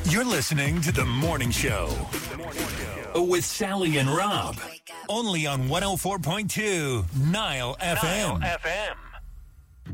You're listening to The Morning Show with Sally and Rob. Only on 104.2 Nile FM.